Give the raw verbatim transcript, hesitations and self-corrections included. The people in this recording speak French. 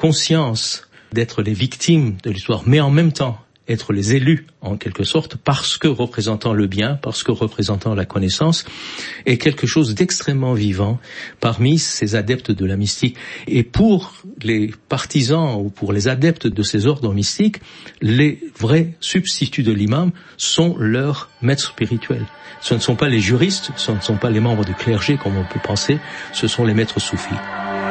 conscience d'être les victimes de l'histoire, mais en même temps être les élus, en quelque sorte, parce que représentant le bien, parce que représentant la connaissance, est quelque chose d'extrêmement vivant parmi ces adeptes de la mystique. Et pour les partisans ou pour les adeptes de ces ordres mystiques, les vrais substituts de l'imam sont leurs maîtres spirituels. Ce ne sont pas les juristes, ce ne sont pas les membres du clergé, comme on peut penser, ce sont les maîtres soufis.